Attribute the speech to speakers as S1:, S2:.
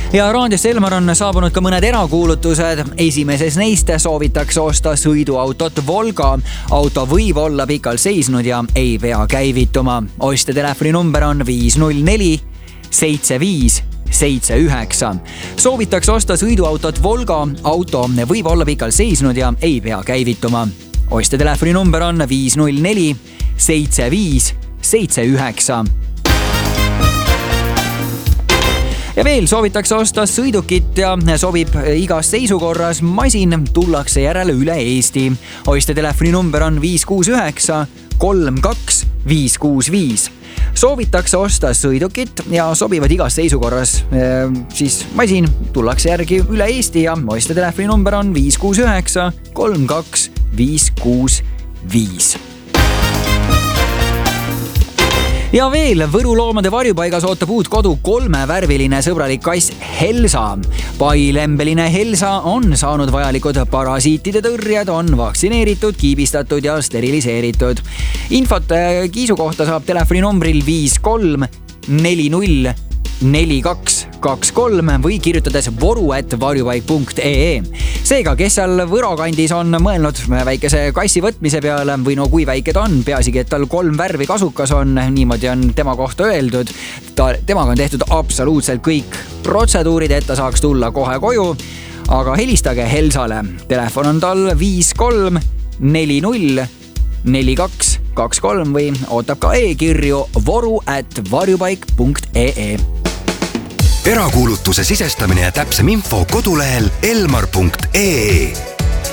S1: Ja raadiosse Elmar on saabunud ka mõned erakuulutused. Esimeses neist soovitakse osta sõiduautot Volga. Auto võib olla pikalt seisnud ja ei pea käivituma. Ostja telefoninumber on 504 75 79. Soovitakse osta sõiduautot Volga. Auto võib olla pikalt seisnud ja ei pea käivituma. Ostja telefoninumber on 504 75 79. Ja veel soovitakse osta sõidukit ja sobib igas seisukorras masin, tullakse järele üle Eesti. Ostja telefoninumber on 569 32 565. Soovitakse osta sõidukit ja sobivad igas seisukorras siis masin, tullakse järgi üle Eesti ja ostja telefoninumber on 569 32 565. Ja veel Võru loomade varjupaigas ootab uut kodu 3-värviline sõbralik kass Helsa. Pailembeline Helsa on saanud vajalikud parasiitide tõrjed, on vaktsineeritud, kiibistatud ja steriliseeritud. Infot kiisu kohta saab telefoninumbril 53 40 4223 või kirjutades voru@varjupaik.ee. Seega, kes seal Võro kandis on mõelnud väikese kassi võtmise peale või no kui väike ta on, peaasigi, et tal 3 värvi kasukas on, niimoodi on tema kohta öeldud. Temaga on tehtud absoluutselt kõik protseduurid, et ta saaks tulla kohe koju, aga helistage Helsale. Telefon on tal 53 40 4223 või ootab ka e-kirju voru@varjupaik.ee.
S2: Erakuulutuse sisestamine ja täpsem info kodulehel elmar.ee.